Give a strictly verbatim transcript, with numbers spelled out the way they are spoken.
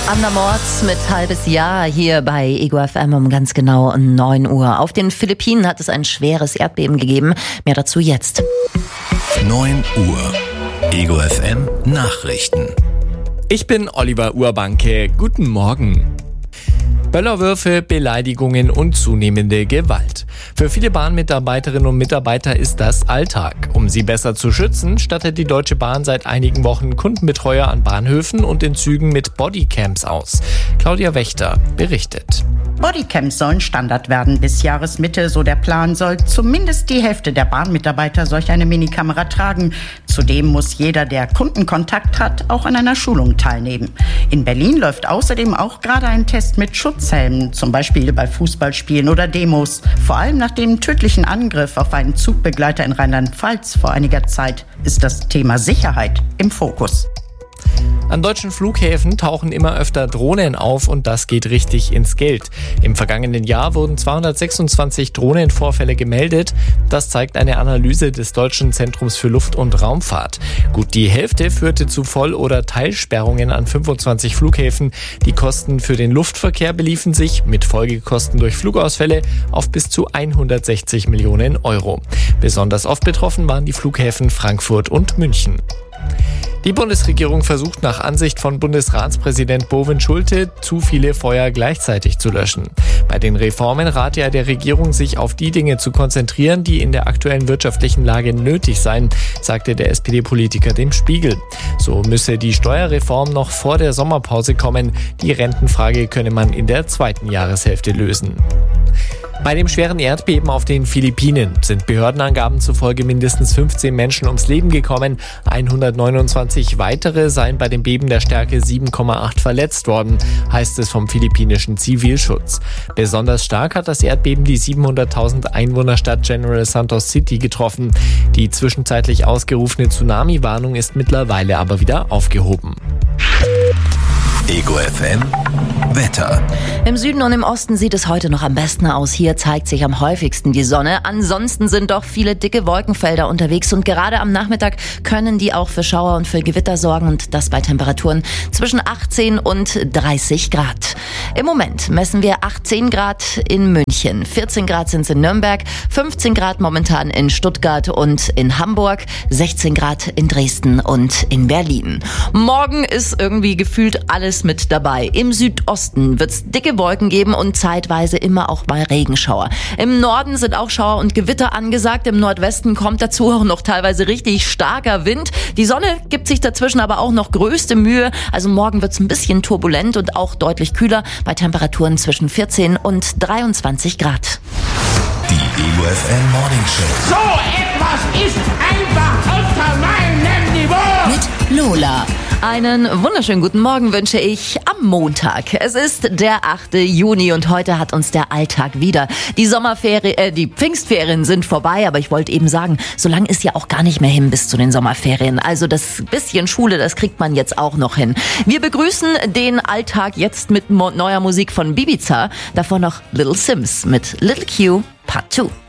Andermords mit halbes Jahr hier bei Ego F M um ganz genau neun Uhr. Auf den Philippinen hat es ein schweres Erdbeben gegeben. Mehr dazu jetzt. neun Uhr. Ego F M Nachrichten. Ich bin Oliver Urbanke. Guten Morgen. Böllerwürfe, Beleidigungen und zunehmende Gewalt. Für viele Bahnmitarbeiterinnen und Mitarbeiter ist das Alltag. Um sie besser zu schützen, stattet die Deutsche Bahn seit einigen Wochen Kundenbetreuer an Bahnhöfen und in Zügen mit Bodycams aus. Claudia Wächter berichtet. Bodycams sollen Standard werden bis Jahresmitte, so der Plan, soll zumindest die Hälfte der Bahnmitarbeiter solch eine Minikamera tragen. Zudem muss jeder, der Kundenkontakt hat, auch an einer Schulung teilnehmen. In Berlin läuft außerdem auch gerade ein Test mit Schutzhelmen, zum Beispiel bei Fußballspielen oder Demos. Vor allem nach dem tödlichen Angriff auf einen Zugbegleiter in Rheinland-Pfalz vor einiger Zeit ist das Thema Sicherheit im Fokus. An deutschen Flughäfen tauchen immer öfter Drohnen auf und das geht richtig ins Geld. Im vergangenen Jahr wurden zweihundertsechsundzwanzig Drohnenvorfälle gemeldet. Das zeigt eine Analyse des Deutschen Zentrums für Luft- und Raumfahrt. Gut die Hälfte führte zu Voll- oder Teilsperrungen an fünfundzwanzig Flughäfen. Die Kosten für den Luftverkehr beliefen sich mit Folgekosten durch Flugausfälle auf bis zu hundertsechzig Millionen Euro. Besonders oft betroffen waren die Flughäfen Frankfurt und München. Die Bundesregierung versucht nach Ansicht von Bundesratspräsident Bovin-Schulte, zu viele Feuer gleichzeitig zu löschen. Bei den Reformen rate er der Regierung, sich auf die Dinge zu konzentrieren, die in der aktuellen wirtschaftlichen Lage nötig seien, sagte der S P D-Politiker dem Spiegel. So müsse die Steuerreform noch vor der Sommerpause kommen. Die Rentenfrage könne man in der zweiten Jahreshälfte lösen. Bei dem schweren Erdbeben auf den Philippinen sind Behördenangaben zufolge mindestens fünfzehn Menschen ums Leben gekommen. hundertneunundzwanzig weitere seien bei dem Beben der Stärke sieben Komma acht verletzt worden, heißt es vom philippinischen Zivilschutz. Besonders stark hat das Erdbeben die siebenhunderttausend Einwohnerstadt General Santos City getroffen. Die zwischenzeitlich ausgerufene Tsunami-Warnung ist mittlerweile aber wieder aufgehoben. Ego F M Wetter. Im Süden und im Osten sieht es heute noch am besten aus. Hier zeigt sich am häufigsten die Sonne. Ansonsten sind doch viele dicke Wolkenfelder unterwegs und gerade am Nachmittag können die auch für Schauer und für Gewitter sorgen und das bei Temperaturen zwischen achtzehn und dreißig Grad. Im Moment messen wir achtzehn Grad in München, vierzehn Grad sind es in Nürnberg, fünfzehn Grad momentan in Stuttgart und in Hamburg, sechzehn Grad in Dresden und in Berlin. Morgen ist irgendwie gefühlt alles mit dabei. Im Südosten wird es dicke Wolken geben und zeitweise immer auch mal Regenschauer. Im Norden sind auch Schauer und Gewitter angesagt. Im Nordwesten kommt dazu auch noch teilweise richtig starker Wind. Die Sonne gibt sich dazwischen aber auch noch größte Mühe. Also morgen wird es ein bisschen turbulent und auch deutlich kühler bei Temperaturen zwischen vierzehn und dreiundzwanzig Grad. Die Ego F M Morning Show. So etwas ist einfach unter meinem Niveau. Mit Lola. Einen wunderschönen guten Morgen wünsche ich am Montag. Es ist der achte Juni und heute hat uns der Alltag wieder. Die Sommerferien, äh, die Pfingstferien sind vorbei, aber ich wollte eben sagen, so lang ist ja auch gar nicht mehr hin bis zu den Sommerferien. Also das bisschen Schule, das kriegt man jetzt auch noch hin. Wir begrüßen den Alltag jetzt mit neuer Musik von Ibiza. Davor noch Little Sims mit Little Q Part zwei.